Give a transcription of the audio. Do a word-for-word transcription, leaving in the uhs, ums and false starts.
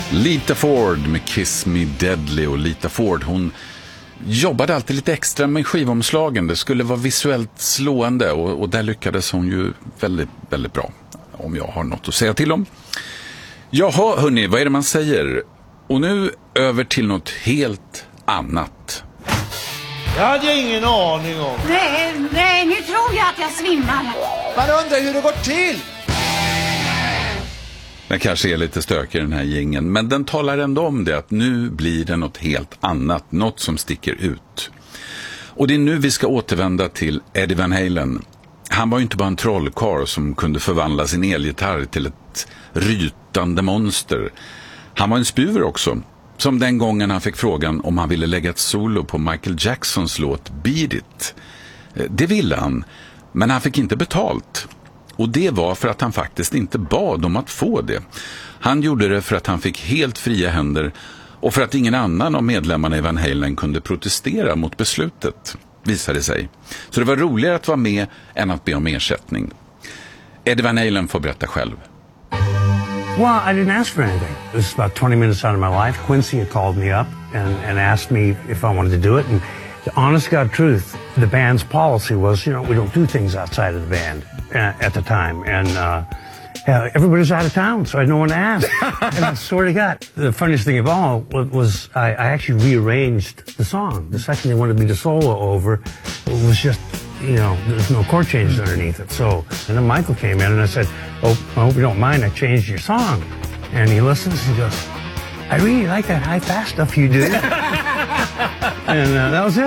Lita Ford med Kiss Me Deadly. Och Lita Ford, hon jobbade alltid lite extra med skivomslagen. Det skulle vara visuellt slående och, och där lyckades hon ju väldigt, väldigt bra. Om jag har något att säga till om. Jaha hörni, vad är det man säger? Och nu över till något helt annat. Jag hade ingen aning om. Nej, nej, nu tror jag att jag svimmar. Man undrar hur det går till. Den kanske är lite stökig den här gängen, men den talar ändå om det att nu blir det något helt annat, något som sticker ut. Och det är nu vi ska återvända till Eddie Van Halen. Han var ju inte bara en trollkarl som kunde förvandla sin elgitarr till ett rytande monster. Han var en spjuver också, som den gången han fick frågan om han ville lägga ett solo på Michael Jacksons låt Beat It. Det ville han, men han fick inte betalt. Och det var för att han faktiskt inte bad om att få det. Han gjorde det för att han fick helt fria händer och för att ingen annan av medlemmarna i Van Halen kunde protestera mot beslutet, visade sig. Så det var roligare att vara med än att be om ersättning. Eddie Van Halen får berätta själv. Well, I didn't ask for anything. It was about twenty minutes out of my life. Quincy had called me up and, and asked me if I wanted to do it. And the honest God truth, the band's policy was, you know, we don't do things outside of the band uh, at the time. And uh, uh, everybody was out of town, so I had no one to ask. And I swear to God, the funniest thing of all was, was I, I actually rearranged the song. The second they wanted me to solo over, it was just, you know, there's no chord changes underneath it. So, and then Michael came in and I said, oh, I hope you don't mind, I changed your song. And he listens and he goes, I really like that high-pass stuff you do. And uh, that was it.